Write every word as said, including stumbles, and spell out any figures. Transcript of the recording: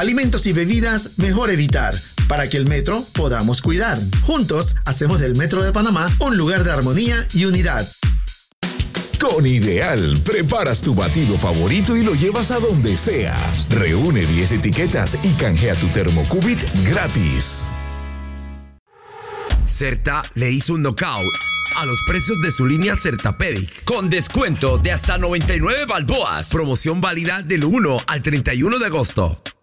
Alimentos y bebidas mejor evitar, para que el metro podamos cuidar. Juntos hacemos del Metro de Panamá un lugar de armonía y unidad. Con Ideal, preparas tu batido favorito y lo llevas a donde sea. Reúne diez etiquetas y canjea tu Thermocubit gratis. Certa le hizo un knockout a los precios de su línea Certapedic, con descuento de hasta noventa y nueve balboas. Promoción válida del uno al treinta y uno de agosto.